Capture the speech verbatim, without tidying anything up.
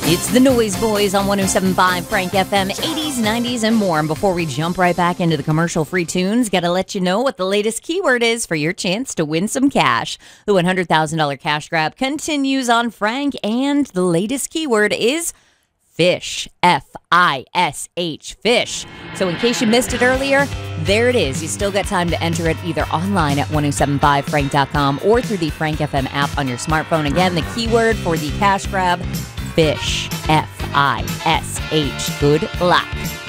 It's the Noise Boys on one oh seven point five Frank F M, eighties, nineties, and more. And before we jump right back into the commercial-free tunes, got to let you know what the latest keyword is for your chance to win some cash. The one hundred thousand dollars cash grab continues on Frank, and the latest keyword is fish. F I S H, fish. So in case you missed it earlier, there it is. You still got time to enter it either online at ten seventy-five frank dot com or through the Frank F M app on your smartphone. Again, the keyword for the cash grab, fish. F I S H. Good luck.